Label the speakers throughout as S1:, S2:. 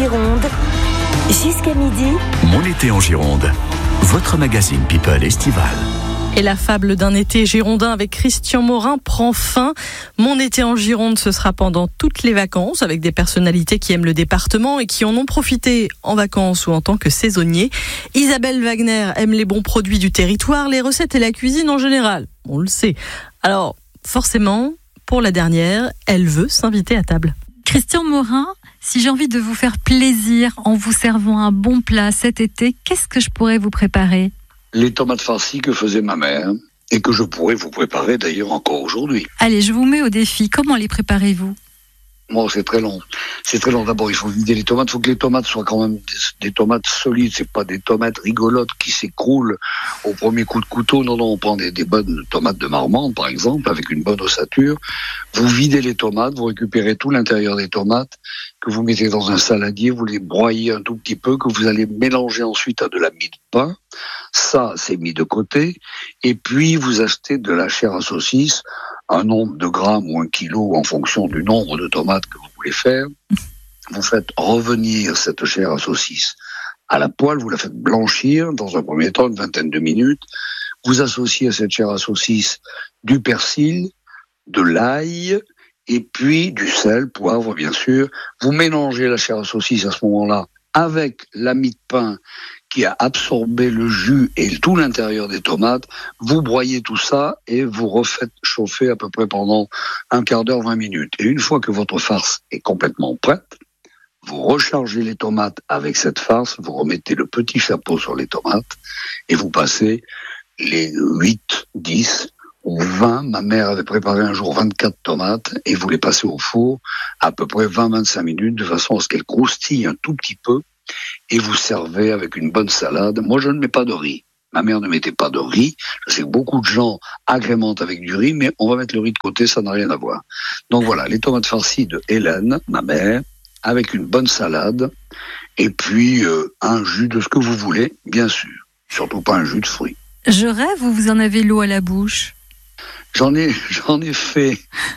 S1: Gironde, jusqu'à midi.
S2: Mon été en Gironde, votre magazine People estival.
S3: Et la fable d'un été girondin avec Christian Morin prend fin. Mon été en Gironde, ce sera pendant toutes les vacances, avec des personnalités qui aiment le département et qui en ont profité en vacances ou en tant que saisonniers. Isabelle Wagner aime les bons produits du territoire, les recettes et la cuisine en général. On le sait. Alors, forcément, pour la dernière, elle veut s'inviter à table.
S4: Christian Morin, si j'ai envie de vous faire plaisir en vous servant un bon plat cet été, qu'est-ce que je pourrais vous préparer ?
S5: Les tomates farcies que faisait ma mère et que je pourrais vous préparer d'ailleurs encore aujourd'hui.
S4: Allez, je vous mets au défi. Comment les préparez-vous ?
S5: Bon, c'est très long. C'est très long. D'abord, il faut vider les tomates. Il faut que les tomates soient quand même des tomates solides. C'est pas des tomates rigolotes qui s'écroulent au premier coup de couteau. Non, on prend des bonnes tomates de Marmande, par exemple, avec une bonne ossature. Vous videz les tomates, vous récupérez tout l'intérieur des tomates, que vous mettez dans un saladier, vous les broyez un tout petit peu, que vous allez mélanger ensuite à de la mie de pain. Ça, c'est mis de côté. Et puis, vous achetez de la chair à saucisse, un nombre de grammes ou 1 kilo en fonction du nombre de tomates que vous voulez faire. Vous faites revenir cette chair à saucisse à la poêle, vous la faites blanchir dans un premier temps, une vingtaine de minutes. Vous associez à cette chair à saucisse du persil, de l'ail, et puis du sel, poivre bien sûr. Vous mélangez la chair à saucisse à ce moment-là avec la mie de pain qui a absorbé le jus et tout l'intérieur des tomates. Vous broyez tout ça et vous refaites chauffer à peu près pendant un quart d'heure, 20 minutes. Et une fois que votre farce est complètement prête, vous rechargez les tomates avec cette farce, vous remettez le petit chapeau sur les tomates et vous passez les 8, 10 ou 20. Ma mère avait préparé un jour 24 tomates et vous les passez au four à peu près 20-25 minutes de façon à ce qu'elles croustillent un tout petit peu. Et vous servez avec une bonne salade. Moi, je ne mets pas de riz. Ma mère ne mettait pas de riz. Je sais que beaucoup de gens agrémentent avec du riz, mais on va mettre le riz de côté, ça n'a rien à voir. Donc voilà, les tomates farcies de Hélène, ma mère, avec une bonne salade, et puis un jus de ce que vous voulez, bien sûr. Surtout pas un jus de fruits.
S4: Je rêve ou vous en avez l'eau à la bouche ?
S5: J'en ai fait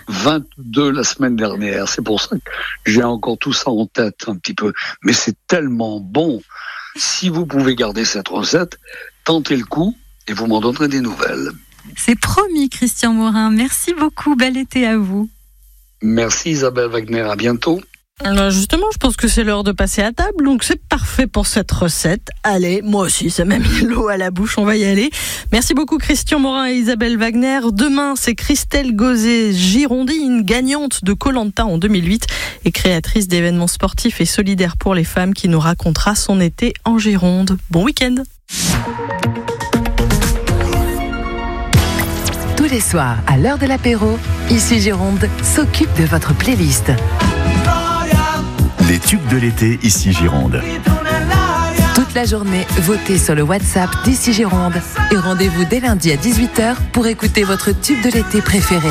S5: 22 la semaine dernière. C'est pour ça que j'ai encore tout ça en tête un petit peu. Mais c'est tellement bon. Si vous pouvez garder cette recette, tentez le coup et vous m'en donnerez des nouvelles.
S4: C'est promis, Christian Morin. Merci beaucoup. Bel été à vous.
S5: Merci Isabelle Wagner. À bientôt.
S3: Alors justement, je pense que c'est l'heure de passer à table, donc c'est parfait pour cette recette. Allez, moi aussi, ça m'a mis l'eau à la bouche, on va y aller. Merci beaucoup Christian Morin et Isabelle Wagner. Demain, c'est Christelle Gauzet-Girondine, gagnante de Koh-Lanta en 2008 et créatrice d'événements sportifs et solidaires pour les femmes, qui nous racontera son été en Gironde. Bon week-end.
S6: Tous les soirs, à l'heure de l'apéro, Ici Gironde s'occupe de votre playlist.
S2: Les tubes de l'été, ici Gironde.
S6: Toute la journée, votez sur le WhatsApp d'Ici Gironde et rendez-vous dès lundi à 18h pour écouter votre tube de l'été préféré.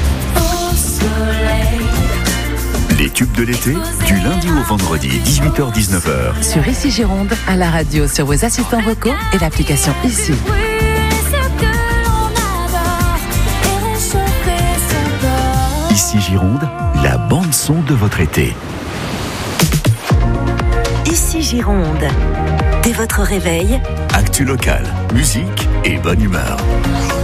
S2: Les tubes de l'été, du lundi au vendredi, 18h-19h.
S6: Sur Ici Gironde, à la radio, sur vos assistants vocaux et l'application Ici.
S2: Ici Gironde, la bande-son de votre été.
S1: Ici Gironde. Dès votre réveil,
S2: Actu local, musique et bonne humeur.